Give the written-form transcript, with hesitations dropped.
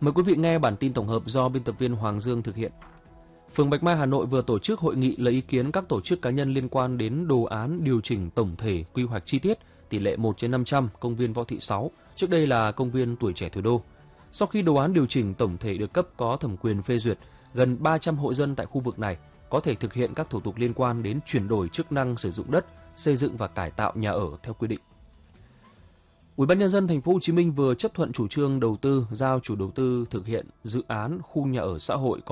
Mời quý vị nghe bản tin tổng hợp do biên tập viên Hoàng Dương thực hiện. Phường Bạch Mai, Hà Nội vừa tổ chức hội nghị lấy ý kiến các tổ chức cá nhân liên quan đến đồ án điều chỉnh tổng thể quy hoạch chi tiết tỷ lệ 1/500 công viên Võ Thị 6, trước đây là công viên Tuổi Trẻ Thủ đô. Sau khi đồ án điều chỉnh tổng thể được cấp có thẩm quyền phê duyệt, gần 300 hộ dân tại khu vực này có thể thực hiện các thủ tục liên quan đến chuyển đổi chức năng sử dụng đất, xây dựng và cải tạo nhà ở theo quy định. Ủy ban nhân dân thành phố Hồ Chí Minh vừa chấp thuận chủ trương đầu tư giao chủ đầu tư thực hiện dự án khu nhà ở xã hội có